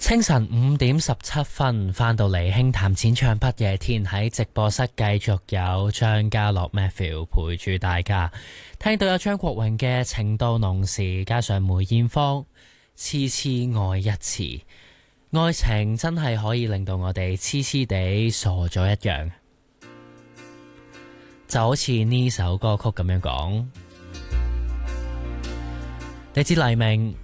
清晨5點17分翻到嚟輕談淺唱不夜天，喺直播室繼續有張家樂 Matthew 陪住大家，聽到有張國榮嘅情到濃時，加上梅艷芳痴痴愛一次，愛情真係可以令到我哋痴痴地傻咗一樣，就好似呢首歌曲咁樣講。你知黎明